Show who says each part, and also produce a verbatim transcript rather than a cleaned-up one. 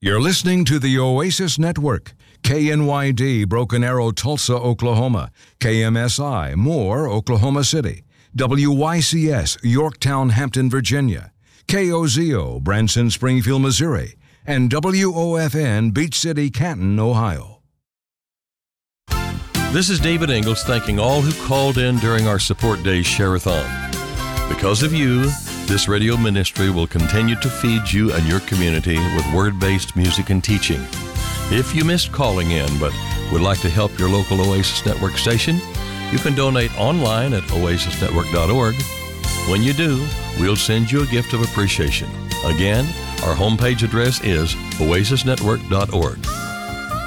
Speaker 1: You're listening to the Oasis Network. K N Y D, Broken Arrow, Tulsa, Oklahoma. K M S I, Moore, Oklahoma City. W Y C S, Yorktown, Hampton, Virginia. K O Z O, Branson, Springfield, Missouri. And W O F N, Beach City, Canton, Ohio.
Speaker 2: This is David Ingles thanking all who called in during our Support Day Share-a-thon. Because of you, this radio ministry will continue to feed you and your community with word-based music and teaching. If you missed calling in but would like to help your local Oasis Network station, you can donate online at oasis network dot org. When you do, we'll send you a gift of appreciation. Again, our homepage address is oasis network dot org.